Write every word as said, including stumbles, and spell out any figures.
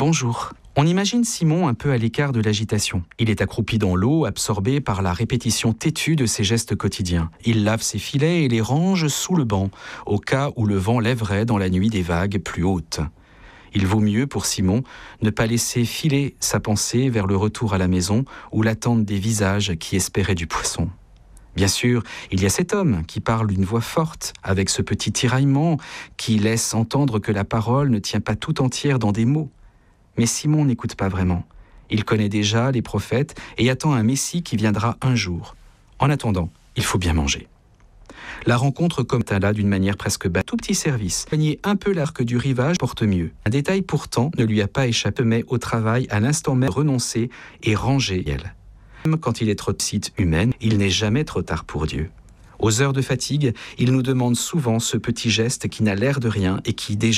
Bonjour. On imagine Simon un peu à l'écart de l'agitation. Il est accroupi dans l'eau, absorbé par la répétition têtue de ses gestes quotidiens. Il lave ses filets et les range sous le banc, au cas où le vent lèverait dans la nuit des vagues plus hautes. Il vaut mieux pour Simon ne pas laisser filer sa pensée vers le retour à la maison ou l'attente des visages qui espéraient du poisson. Bien sûr, il y a cet homme qui parle d'une voix forte, avec ce petit tiraillement qui laisse entendre que la parole ne tient pas tout entière dans des mots. Mais Simon n'écoute pas vraiment. Il connaît déjà les prophètes et attend un Messie qui viendra un jour. En attendant, il faut bien manger. La rencontre comme là d'une manière presque bas. Tout petit service. Gagner un peu l'arc du rivage porte mieux. Un détail pourtant ne lui a pas échappé, mais au travail à l'instant même renoncer et ranger elle. Même quand il est trop de site humaine, il n'est jamais trop tard pour Dieu. Aux heures de fatigue, il nous demande souvent ce petit geste qui n'a l'air de rien et qui déjà